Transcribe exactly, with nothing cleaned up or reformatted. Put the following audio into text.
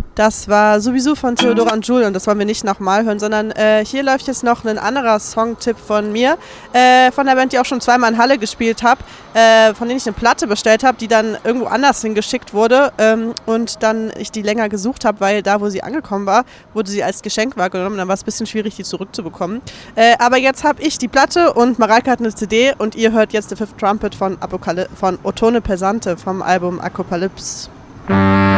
Das war sowieso von Theodora und Jules und das wollen wir nicht nochmal hören, sondern äh, hier läuft jetzt noch ein anderer Songtipp von mir, äh, von der Band, die auch schon zweimal in Halle gespielt habe, äh, von denen ich eine Platte bestellt habe, die dann irgendwo anders hingeschickt wurde ähm, und dann ich die länger gesucht habe, weil da, wo sie angekommen war, wurde sie als Geschenk wahrgenommen, dann war es ein bisschen schwierig, die zurückzubekommen. Äh, aber jetzt habe ich die Platte und Mareike hat eine C D und ihr hört jetzt The Fifth Trumpet von, Apokaly- von Ottone Pesante vom Album Apocalypse.